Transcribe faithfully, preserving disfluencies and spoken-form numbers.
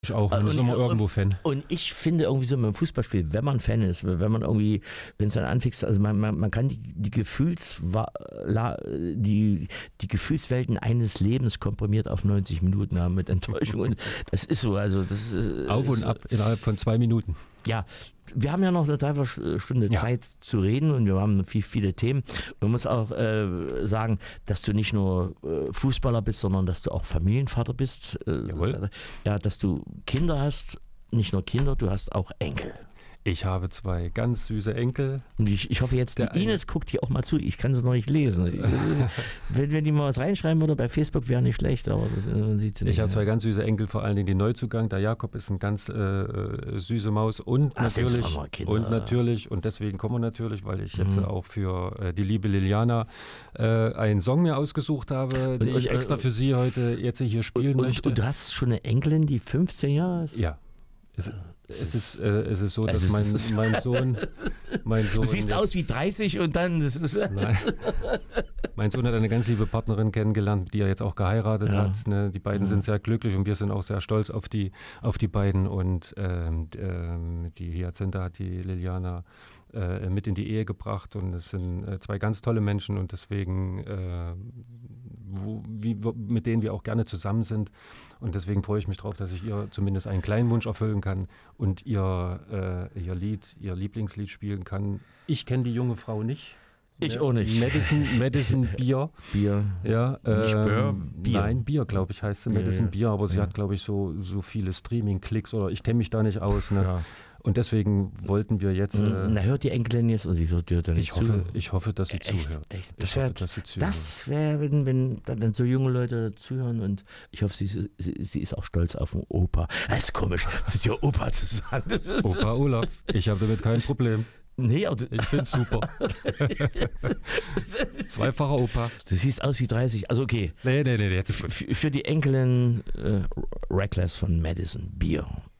Ich auch, man ist immer irgendwo Fan. Und ich finde irgendwie so beim Fußballspiel, wenn man Fan ist, wenn man irgendwie, wenn es dann anfängt, also man, man, man kann die, die Gefühls, die, die Gefühlswelten eines Lebens komprimiert auf neunzig Minuten haben mit Enttäuschung. Und das ist so, also das ist, Auf und ab innerhalb von zwei Minuten. Ja, wir haben ja noch eine Dreiviertelstunde ja. Zeit zu reden und wir haben viel, viele Themen. Man muss auch äh, sagen, dass du nicht nur äh, Fußballer bist, sondern dass du auch Familienvater bist. Äh, Jawohl. Ja, dass du Kinder hast, nicht nur Kinder, du hast auch Enkel. Ich habe zwei ganz süße Enkel. Und ich, ich hoffe jetzt, Der die Ines guckt hier auch mal zu. Ich kann sie noch nicht lesen. wenn, wenn die mal was reinschreiben würde bei Facebook, wäre nicht schlecht, aber das, man sieht sie nicht. Ich habe zwei ganz süße Enkel, vor allen Dingen die Neuzugang. Der Jakob ist eine ganz äh, süße Maus und Ach, natürlich, und natürlich, und deswegen kommen wir natürlich, weil ich jetzt Mhm. auch für äh, die liebe Liliana äh, einen Song mir ausgesucht habe, den Und- ich und- extra für sie heute jetzt hier spielen und, möchte. und du hast schon eine Enkelin, die fünfzehn Jahre ist? Ja. Es, es, ist, äh, es ist so, dass Es ist- mein, mein Sohn. Mein Sohn Du siehst jetzt, aus wie dreißig und dann... Das ist, Nein. Mein Sohn hat eine ganz liebe Partnerin kennengelernt, die er jetzt auch geheiratet Ja. hat. Ne? Die beiden Mhm. sind sehr glücklich und wir sind auch sehr stolz auf die, auf die beiden. Und ähm, ähm, die Hyacinthe hat die Liliana äh, mit in die Ehe gebracht und es sind äh, zwei ganz tolle Menschen und deswegen, äh, wo, wie, wo, mit denen wir auch gerne zusammen sind. Und deswegen freue ich mich drauf, dass ich ihr zumindest einen kleinen Wunsch erfüllen kann und ihr, äh, ihr Lied, ihr Lieblingslied spielen kann. Ich kenne die junge Frau nicht. Ich Ja, auch nicht. Madison, Madison Bier. Bier. Ja, Nicht ähm, Bier, Bier. Nein, Bier, glaube ich, heißt sie. Ja, Madison ja. Bier, aber sie Ja. hat, glaube ich, so, so viele Streaming-Klicks oder ich kenne mich da nicht aus. Ne? Ja. Und deswegen wollten wir jetzt. Äh, Na, hört die Enkelin jetzt und sie so, die hört da nicht ich, hoffe, zu. ich hoffe, dass sie Echt, zuhört. echt. Ich Das hoffe, wäre, dass sie zuhört. das wär, wenn, wenn, wenn so junge Leute zuhören und ich hoffe, sie, sie, sie ist auch stolz auf den Opa. Das ist komisch, zu dir Opa zu sagen. Das ist, Opa Olaf, ich habe damit kein Problem. Nee, aber du, Ich finde es super. Zweifacher Opa. du siehst aus wie dreißig. Also okay, Nee, nee, nee, jetzt. für, für die Enkelin äh, Reckless von Madison Beer.